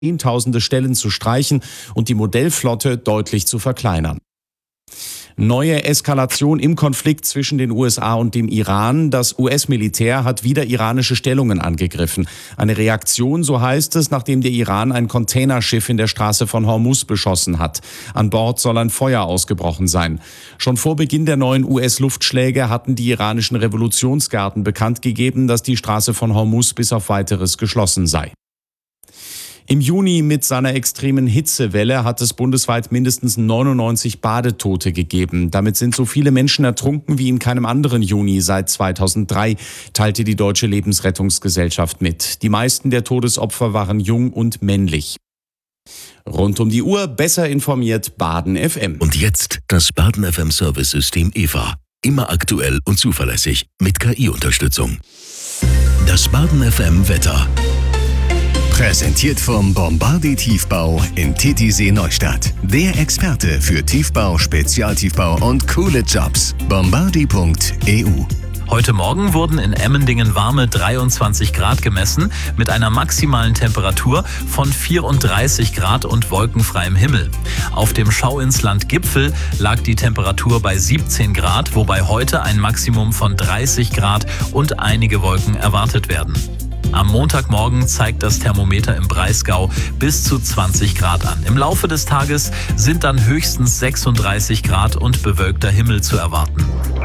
Zehntausende Stellen zu streichen und die Modellflotte deutlich zu verkleinern. Neue Eskalation im Konflikt zwischen den USA und dem Iran. Das US-Militär hat wieder iranische Stellungen angegriffen. Eine Reaktion, so heißt es, nachdem der Iran ein Containerschiff in der Straße von Hormuz beschossen hat. An Bord soll ein Feuer ausgebrochen sein. Schon vor Beginn der neuen US-Luftschläge hatten die iranischen Revolutionsgarden bekannt gegeben, dass die Straße von Hormuz bis auf Weiteres geschlossen sei. Im Juni mit seiner extremen Hitzewelle hat es bundesweit mindestens 99 Badetote gegeben. Damit sind so viele Menschen ertrunken wie in keinem anderen Juni seit 2003, teilte die Deutsche Lebensrettungsgesellschaft mit. Die meisten der Todesopfer waren jung und männlich. Rund um die Uhr besser informiert Baden FM. Und jetzt das Baden FM Service-System EVA. Immer aktuell und zuverlässig mit KI-Unterstützung. Das Baden FM Wetter. Präsentiert vom Bombardier Tiefbau in Titisee Neustadt. Der Experte für Tiefbau, Spezialtiefbau und coole Jobs. Bombardier.eu. Heute Morgen wurden in Emmendingen warme 23 Grad gemessen mit einer maximalen Temperatur von 34 Grad und wolkenfreiem Himmel. Auf dem Schauinsland Gipfel lag die Temperatur bei 17 Grad, wobei heute ein Maximum von 30 Grad und einige Wolken erwartet werden. Am Montagmorgen zeigt das Thermometer im Breisgau bis zu 20 Grad an. Im Laufe des Tages sind dann höchstens 36 Grad und bewölkter Himmel zu erwarten.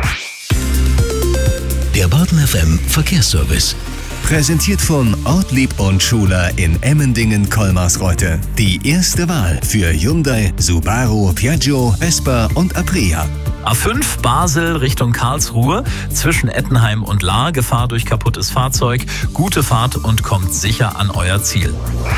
Der Baden FM Verkehrsservice. Präsentiert von Ortlieb und Schuler in Emmendingen-Kolmarsreuth. Die erste Wahl für Hyundai, Subaru, Piaggio, Vespa und Aprilia. A5 Basel Richtung Karlsruhe, zwischen Ettenheim und Lahr, Gefahr durch kaputtes Fahrzeug. Gute Fahrt und kommt sicher an euer Ziel.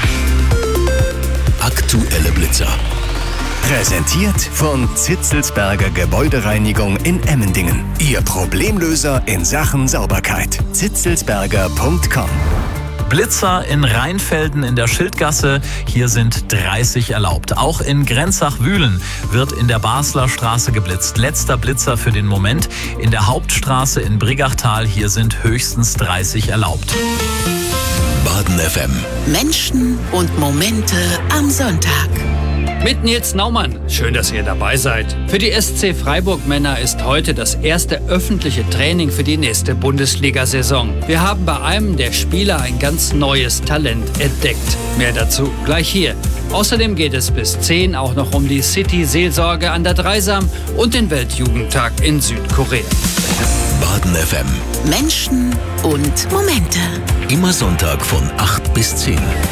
Aktuelle Blitzer. Präsentiert von Zitzelsberger Gebäudereinigung in Emmendingen. Ihr Problemlöser in Sachen Sauberkeit. zitzelsberger.com. Blitzer in Rheinfelden in der Schildgasse, hier sind 30 erlaubt. Auch in Grenzach-Wühlen wird in der Basler Straße geblitzt. Letzter Blitzer für den Moment. In der Hauptstraße in Brigachtal, hier sind höchstens 30 erlaubt. Baden FM. Menschen und Momente am Sonntag. Mit Nils Naumann. Schön, dass ihr dabei seid. Für die SC Freiburg Männer ist heute das erste öffentliche Training für die nächste Bundesliga-Saison. Wir haben bei einem der Spieler ein ganz neues Talent entdeckt. Mehr dazu gleich hier. Außerdem geht es bis 10 auch noch um die City-Seelsorge an der Dreisam und den Weltjugendtag in Südkorea. Baden FM. Menschen und Momente. Immer Sonntag von 8 bis 10.